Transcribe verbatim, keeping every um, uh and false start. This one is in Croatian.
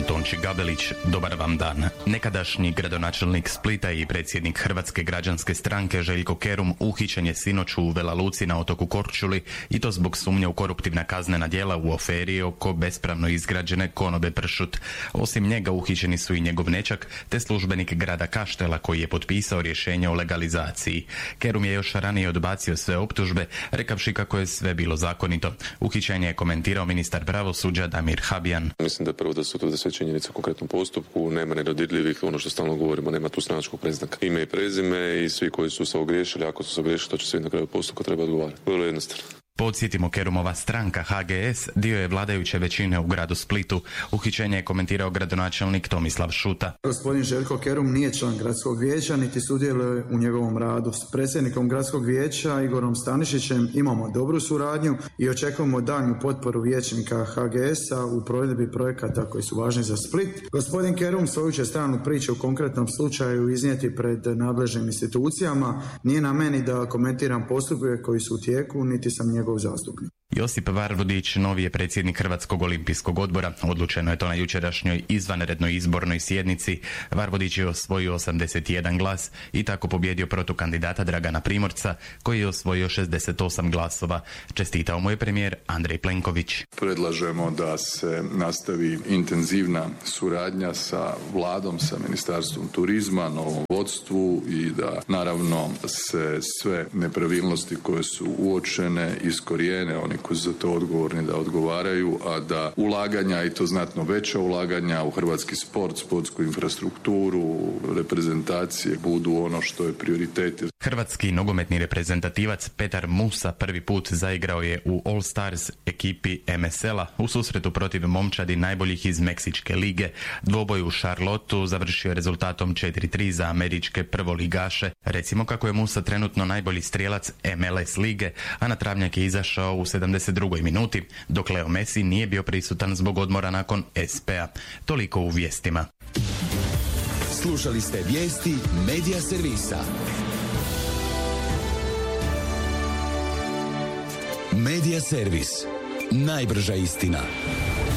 Tonči Gabelić, dobar vam dan. Nekadašnji gradonačelnik Splita i predsjednik Hrvatske građanske stranke Željko Kerum uhićen je sinoć u Vela Luci na otoku Korčuli i to zbog sumnje u koruptivna kaznena djela u aferi oko bespravno izgrađene konobe Pršut. Osim njega uhićeni su i njegov nećak te službenik grada Kaštela koji je potpisao rješenje o legalizaciji. Kerum je još ranije odbacio sve optužbe, rekavši kako je sve bilo zakonito. Uhićenje je komentirao ministar pravosuđa Damir Habijan. Mislim da prvo da su to sve činjenice u konkretnom postupku, nema nedodirljivih, ono što stalno govorimo, nema tu stranačkog predznaka. Ime i prezime i svi koji su se ogriješili, ako su se ogriješili, to će svi na kraju postupka treba odgovarati. Vrlo jednostavno. Podsjetimo, Kerumova stranka H G S dio je vladajuće većine u gradu Splitu. Uhićenje je komentirao gradonačelnik Tomislav Šuta. Gospodin Željko Kerum nije član gradskog vijeća niti sudjeluje u njegovom radu. S predsjednikom gradskog vijeća Igorom Stanišićem imamo dobru suradnju i očekujemo daljnju potporu vijećnika H G S-a u provedbi projekata koji su važni za Split. Gospodin Kerum svoju će stranu priču u konkretnom slučaju iznijeti pred nadležnim institucijama. Nije na meni da komentiram postupke koji su u tijeku, niti sam njegov zastupnik. Josip Varvodić, novi je predsjednik Hrvatskog olimpijskog odbora. Odlučeno je to na jučerašnjoj izvanrednoj izbornoj sjednici. Varvodić je osvojio osamdeset jedan glas i tako pobjedio protukandidata Dragana Primorca koji je osvojio šezdeset osam glasova. Čestitao mu je premijer Andrej Plenković. Predlažemo da se nastavi intenzivna suradnja sa vladom, sa Ministarstvom turizma, novom vodstvu i da naravno se sve nepravilnosti koje su uočene iskorijene, oni koji su za to odgovorni da odgovaraju, a da ulaganja, i to znatno veća ulaganja u hrvatski sport, sportsku infrastrukturu, reprezentacije budu ono što je prioritet. Hrvatski nogometni reprezentativac Petar Musa prvi put zaigrao je u All Stars ekipi M S L-a u susretu protiv momčadi najboljih iz Meksičke lige. Dvoboj u Charlotteu završio rezultatom četiri tri za američke prvoligaše. Recimo kako je Musa trenutno najbolji strijelac M L S lige, a na travnjak je izašao u sedamdeset drugoj minuti, dok Leo Messi nije bio prisutan zbog odmora nakon S P A. Toliko u vijestima. Slušali ste vijesti Medija servisa. Medija servis. Najbrža istina.